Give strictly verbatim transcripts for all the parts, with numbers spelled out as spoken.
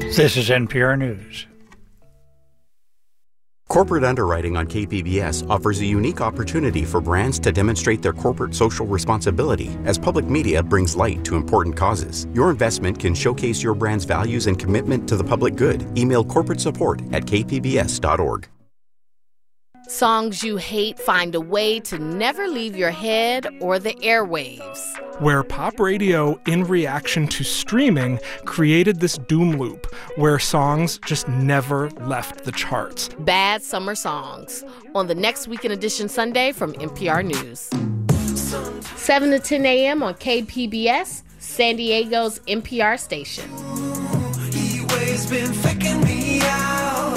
This is N P R News. Corporate Underwriting on K P B S offers a unique opportunity for brands to demonstrate their corporate social responsibility as public media brings light to important causes. Your investment can showcase your brand's values and commitment to the public good. Email corporate support at k p b s dot org. Songs you hate find a way to never leave your head or the airwaves. Where pop radio, in reaction to streaming, created this doom loop where songs just never left the charts. Bad Summer Songs on the Next Weekend Edition Sunday from N P R News. seven to ten a.m. on K P B S, San Diego's N P R station. He always been faking me out.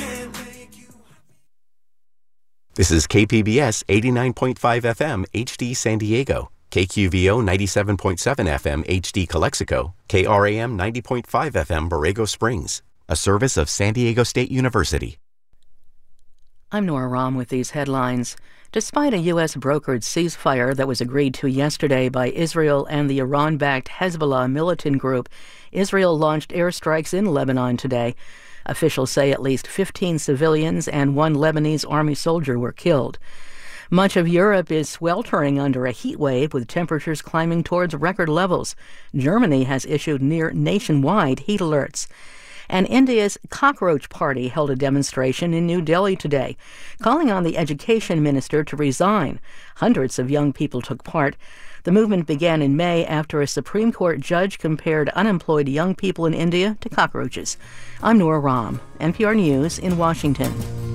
This is K P B S eighty-nine point five F M H D San Diego, K Q V O ninety-seven point seven F M H D Calexico, K R A M ninety point five F M Borrego Springs, a service of San Diego State University. I'm Nora Rahm with these headlines. Despite a U S brokered ceasefire that was agreed to yesterday by Israel and the Iran-backed Hezbollah militant group, Israel launched airstrikes in Lebanon today. Officials say at least fifteen civilians and one Lebanese army soldier were killed. Much of Europe is sweltering under a heat wave with temperatures climbing towards record levels. Germany has issued near nationwide heat alerts. And India's Cockroach Party held a demonstration in New Delhi today, calling on the education minister to resign. Hundreds of young people took part. The movement began in May after a Supreme Court judge compared unemployed young people in India to cockroaches. I'm Nora Rahm, N P R News in Washington.